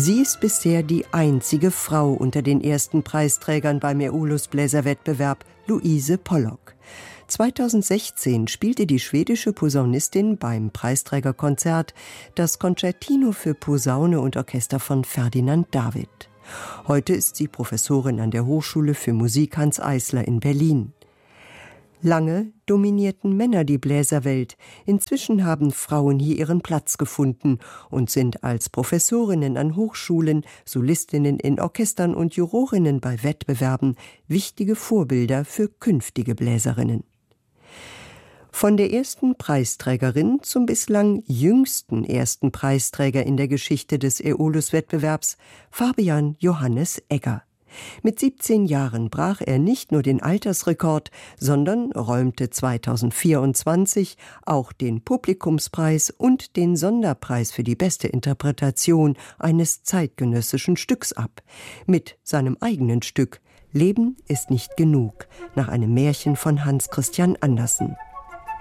Sie ist bisher die einzige Frau unter den ersten Preisträgern beim Aeolus-Bläserwettbewerb, Louise Pollock. 2016 spielte die schwedische Posaunistin beim Preisträgerkonzert das Concertino für Posaune und Orchester von Ferdinand David. Heute ist sie Professorin an der Hochschule für Musik Hanns Eisler in Berlin. Lange dominierten Männer die Bläserwelt. Inzwischen haben Frauen hier ihren Platz gefunden und sind als Professorinnen an Hochschulen, Solistinnen in Orchestern und Jurorinnen bei Wettbewerben wichtige Vorbilder für künftige Bläserinnen. Von der ersten Preisträgerin zum bislang jüngsten ersten Preisträger in der Geschichte des Aeolus-Wettbewerbs, Fabian Johannes Egger. Mit 17 Jahren brach er nicht nur den Altersrekord, sondern räumte 2024 auch den Publikumspreis und den Sonderpreis für die beste Interpretation eines zeitgenössischen Stücks ab. Mit seinem eigenen Stück »Leben ist nicht genug« nach einem Märchen von Hans Christian Andersen.